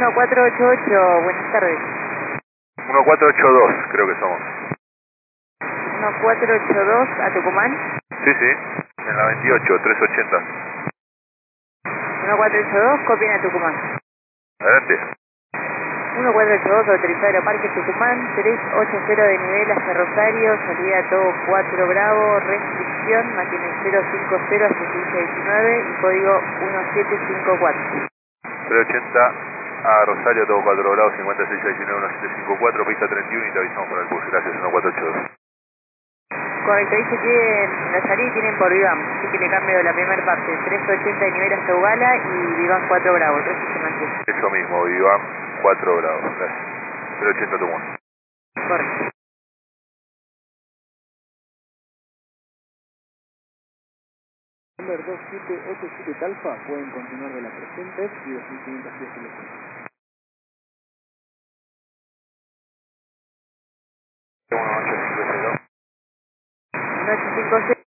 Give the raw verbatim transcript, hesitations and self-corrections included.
uno cuatro ocho ocho, buenas tardes. uno cuatro ocho dos, creo que somos. uno cuatro ocho dos a Tucumán. Sí, sí, en la veintiocho, trescientos ochenta. uno cuatro ocho dos, copien a Tucumán. Adelante. uno cuatro ocho dos, autorizado Aeroparque Tucumán, trescientos ochenta de nivel hasta Rosario, salida todo cuatro Bravo, restricción, mantiene cero cinco cero hasta quince diecinueve y código uno siete cinco cuatro. trescientos ochenta a Rosario, todo cuatro grados, cincuenta y seis diecinueve, uno siete cinco cuatro, pista treinta y uno y te avisamos por el bus. Gracias, uno cuatro ocho dos. Correcto, dice que en la salida tienen por Vivam, así que le cambio la primera parte, trescientos ochenta de nivel hasta Ugala y Vivam cuatro Bravo, el resto se mantiene. Eso mismo, Vivam cuatro grados. Gracias. trescientos ochenta Tucumán. Correcto. Number dos siete ocho siete Talfa, pueden continuar de la presente y dos mil quinientos pies de lejos. uno ocho cinco cero. uno ocho cinco cero.